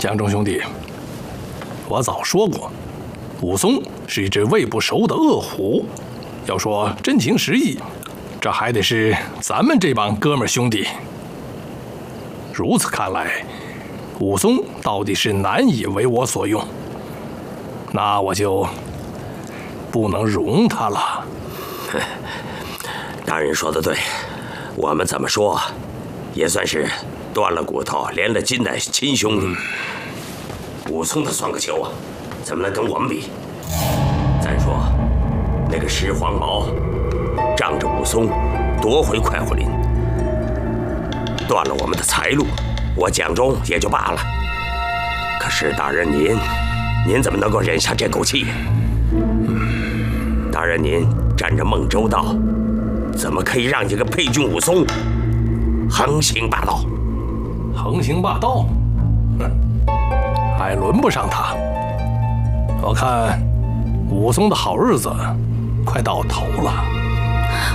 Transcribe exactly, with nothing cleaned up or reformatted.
江中兄弟，我早说过，武松是一只喂不熟的恶虎。要说真情实意，这还得是咱们这帮哥们兄弟。如此看来，武松到底是难以为我所用，那我就不能容他了。 大人说的对，我们怎么说，也算是断了骨头连了筋的亲兄弟。武松他算个球啊，怎么能跟我们比？再说，那个石黄毛仗着武松夺回快活林，断了我们的财路，我蒋忠也就罢了。可是大人您，您怎么能够忍下这口气？嗯，大人您占着孟州道，怎么可以让一个沛郡武松横行霸道？ 横行霸道？哼，还轮不上他。我看武松的好日子快到头了。